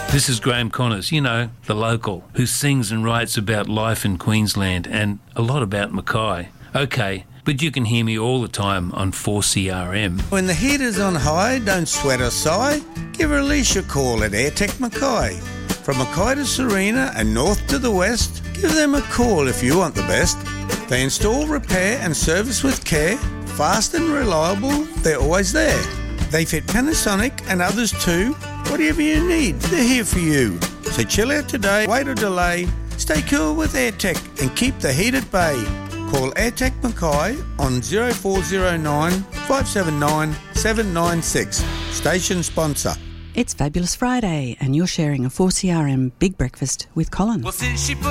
This is Graham Connors, you know, the local, who sings and writes about life in Queensland and a lot about Mackay. Okay, but you can hear me all the time on 4CRM. When the heat is on high, don't sweat or sigh. Give Alicia a call at AirTech Mackay. From Mackay to Serena and north to the west, give them a call if you want the best. They install, repair and service with care. Fast and reliable, they're always there. They fit Panasonic and others too. Whatever you need, they're here for you. So chill out today, wait or delay. Stay cool with AirTech and keep the heat at bay. Call AirTech Mackay on 0409 579 796. Station sponsor. It's Fabulous Friday and you're sharing a 4CRM Big Breakfast with Colin. Well, since she put